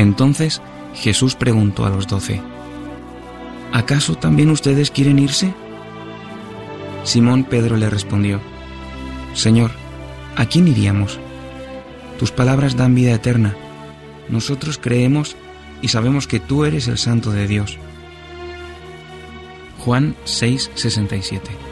Entonces Jesús preguntó a los 12: ¿Acaso también ustedes quieren irse? Simón Pedro le respondió: Señor, ¿a quién iríamos? Tus palabras dan vida eterna. Nosotros creemos y sabemos que tú eres el Santo de Dios. Juan 6:67.